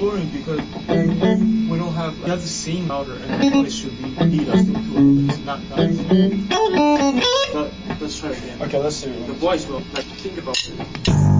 boring because we don't have the same louder, and the voice should be lead us to a little bit, not but let's try it again. Okay, let's see. The voice will, like, think about it.